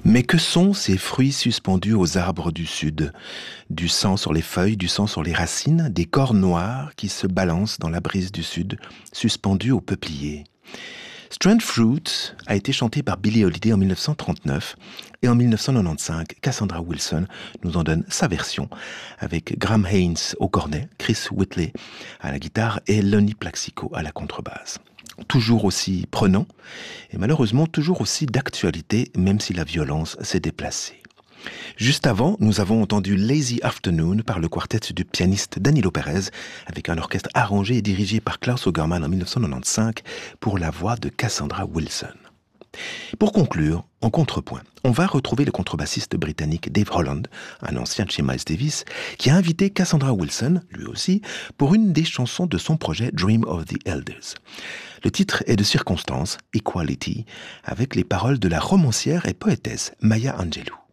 Mais que sont ces fruits suspendus aux arbres du sud? Du sang sur les feuilles, du sang sur les racines, des corps noirs qui se balancent dans la brise du sud, suspendus aux peupliers. Strange Fruit a été chanté par Billie Holiday en 1939 et en 1995, Cassandra Wilson nous en donne sa version avec Graham Haynes au cornet, Chris Whitley à la guitare et Lonnie Plaxico à la contrebasse. Toujours aussi prenant et malheureusement toujours aussi d'actualité, même si la violence s'est déplacée. Juste avant, nous avons entendu Lazy Afternoon par le quartet du pianiste Danilo Perez avec un orchestre arrangé et dirigé par Klaus Ogerman en 1995 pour la voix de Cassandra Wilson. Pour conclure, en contrepoint, on va retrouver le contrebassiste britannique Dave Holland, un ancien de chez Miles Davis, qui a invité Cassandra Wilson, lui aussi, pour une des chansons de son projet Dream of the Elders. Le titre est de circonstance, Equality, avec les paroles de la romancière et poétesse Maya Angelou.